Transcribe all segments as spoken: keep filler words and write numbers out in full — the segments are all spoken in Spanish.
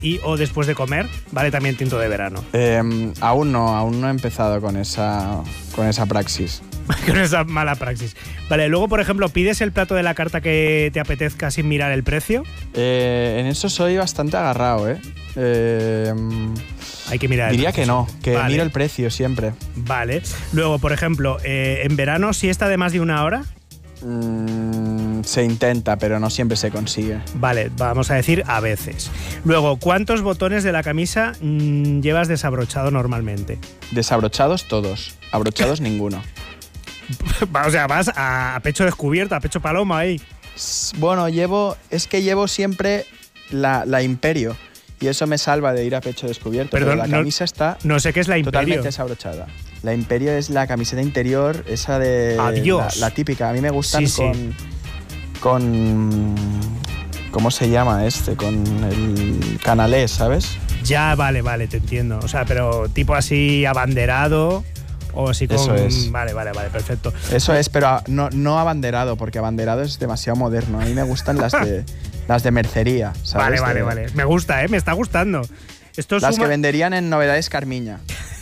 y o después de comer, vale también tinto de verano. Eh, aún no, aún no he empezado con esa, con esa praxis. Con esa mala praxis. Vale, luego, por ejemplo, ¿pides el plato de la carta que te apetezca sin mirar el precio? Eh, en eso soy bastante agarrado, ¿eh? eh Hay que mirar Diría el precio. que no, que Vale. miro el precio siempre. Vale. Luego, por ejemplo, eh, en verano, ¿siesta de más de una hora? Mm, se intenta, pero no siempre se consigue. Vale, vamos a decir a veces. Luego, ¿cuántos botones de la camisa mmm, llevas desabrochado normalmente? Desabrochados todos, abrochados ninguno. O sea, vas a, a pecho descubierto, a pecho paloma ahí. Bueno, llevo, es que llevo siempre la, la Imperio y eso me salva de ir a pecho descubierto. Perdón, pero la camisa no, está no sé qué es la Imperio. Totalmente desabrochada. La Imperio es la camiseta interior, esa de Adiós. La, la típica. A mí me gustan Sí, con, sí. con ¿cómo se llama este? Con el canalés, ¿sabes? Ya, vale, vale, te entiendo. O sea, pero tipo así abanderado o así con... Eso es. Vale, vale, vale, perfecto. Eso es, pero no, no abanderado, porque abanderado es demasiado moderno. A mí me gustan las de las de mercería, ¿sabes? Vale, vale, de, vale. Me gusta, ¿eh? Me está gustando. Esto Las suma... que venderían en Novedades Carmiña.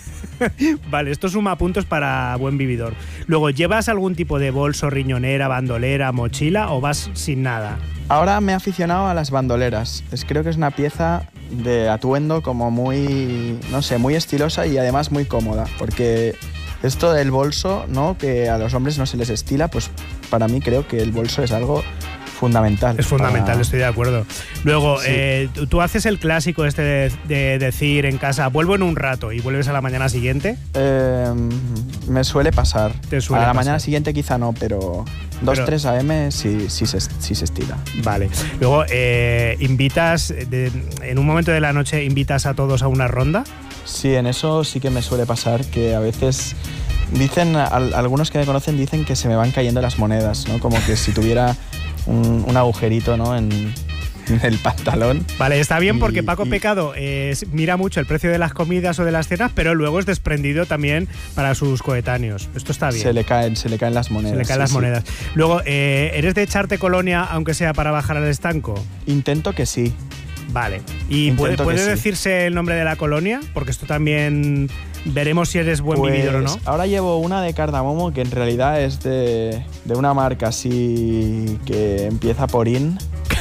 Vale, esto suma puntos para buen vividor. Luego, ¿llevas algún tipo de bolso, riñonera, bandolera, mochila o vas sin nada? Ahora me he aficionado a las bandoleras. Es, creo que es una pieza de atuendo como muy, no sé, muy estilosa y además muy cómoda. Porque esto del bolso, ¿no? Que a los hombres no se les estila, pues para mí creo que el bolso es algo fundamental. Es fundamental, para... estoy de acuerdo. Luego, Sí. eh, ¿tú, tú haces el clásico este de, de decir en casa, vuelvo en un rato y vuelves a la mañana siguiente? Eh, me suele pasar. Te suele a la pasar. mañana siguiente quizá no, pero dos, Pero- tres a eme sí, sí, se, sí se estila. Vale. Luego, eh, ¿invitas, de- en un momento de la noche, invitas a todos a una ronda? Sí, en eso sí que me suele pasar, que a veces dicen, al- algunos que me conocen dicen que se me van cayendo las monedas, ¿no? Como que si tuviera un, un agujerito, ¿no? en, en el pantalón. Vale, está bien porque Y- Paco y- Pecado eh, mira mucho el precio de las comidas o de las cenas, pero luego es desprendido también para sus coetáneos. Esto está bien. Se le caen, se le caen las monedas. Se le caen sí, las sí. monedas. Luego, eh, ¿eres de echarte colonia aunque sea para bajar al estanco? Intento que sí. Vale. ¿Y Intento puede, que puede sí. decirse el nombre de la colonia? Porque esto también veremos si eres buen Pues, vividor o no. ahora llevo una de cardamomo que en realidad es de, de una marca así que empieza por in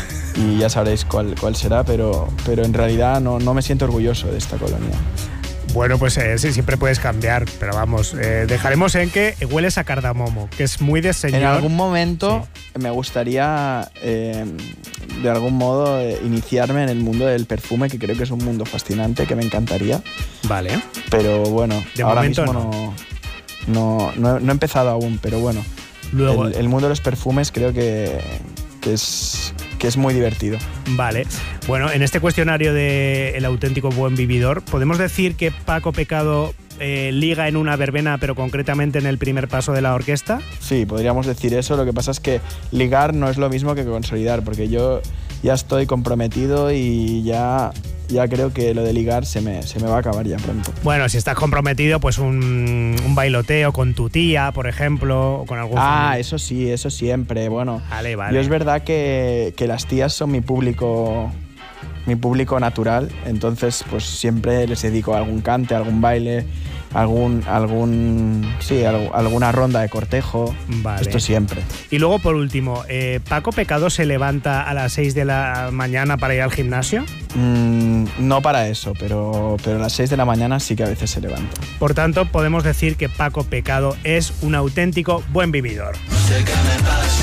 y ya sabréis cuál, cuál será, pero, pero en realidad no, no me siento orgulloso de esta colonia. Bueno, pues eh, sí, siempre puedes cambiar, pero vamos, eh, dejaremos en que hueles a cardamomo, que es muy de señor. En algún momento me gustaría, eh, de algún modo, eh, iniciarme en el mundo del perfume, que creo que es un mundo fascinante, que me encantaría. Vale. Pero bueno, De ahora momento mismo no. no, no, no, he- no he empezado aún, pero bueno. Luego, El, el mundo de los perfumes creo que, que, es, que es muy divertido. vale. Bueno, en este cuestionario de El auténtico buen vividor, ¿podemos decir que Paco Pecado eh, liga en una verbena, pero concretamente en el primer paso de la orquesta? Sí, podríamos decir eso. Lo que pasa es que ligar no es lo mismo que consolidar, porque yo ya estoy comprometido y ya, ya creo que lo de ligar se me, se me va a acabar ya pronto. Bueno, si estás comprometido, pues un, un bailoteo con tu tía, por ejemplo, o con algún... Ah, familiar. eso sí, eso siempre. Bueno, Vale, vale. yo es verdad que, que las tías son mi público, mi público natural, entonces pues siempre les dedico algún cante, algún baile, algún, algún, sí, algu- alguna ronda de cortejo. Vale. Esto siempre. Y luego, por último, eh, ¿Paco Pecado se levanta a las seis de la mañana para ir al gimnasio? Mm, no para eso, pero, pero a las seis de la mañana sí que a veces se levanta. Por tanto, podemos decir que Paco Pecado es un auténtico buen vividor. sé qué me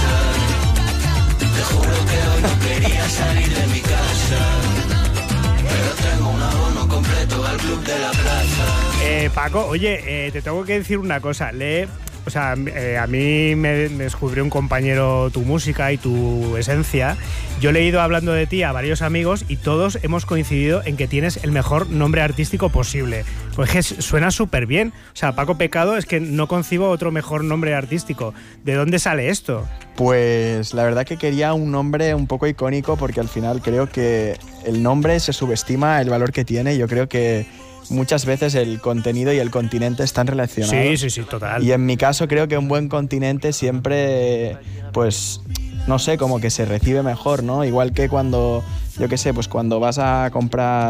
pasa. Te juro que hoy no quería salir de mi casa, pero tengo un abono completo al club de la plaza. Eh, Paco, oye, eh, te tengo que decir una cosa. Lee, o sea, eh, a mí me, me descubrió un compañero tu música y tu esencia. Yo le he ido hablando de ti a varios amigos y todos hemos coincidido en que tienes el mejor nombre artístico posible. Pues que suena súper bien. O sea, Paco Pecado es que no concibo otro mejor nombre artístico. ¿De dónde sale esto? Pues la verdad que quería un nombre un poco icónico porque al final creo que el nombre se subestima el valor que tiene. Yo creo que muchas veces el contenido y el continente están relacionados. Sí, sí, sí, total. Y en mi caso creo que un buen continente siempre, pues, no sé, como que se recibe mejor, ¿no? Igual que cuando, yo qué sé, pues cuando vas a comprar